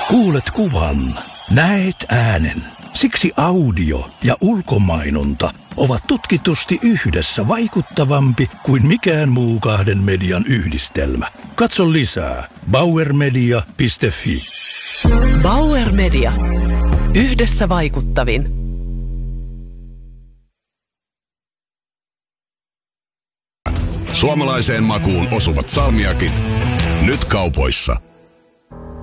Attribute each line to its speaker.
Speaker 1: Kuulet kuvan, näet äänen. Siksi audio ja ulkomainonta ovat tutkitusti yhdessä vaikuttavampi kuin mikään muu kahden median yhdistelmä. Katso lisää bauermedia.fi.
Speaker 2: Bauer Media. Yhdessä vaikuttavin.
Speaker 3: Suomalaiseen makuun osuvat salmiakit. Nyt kaupoissa.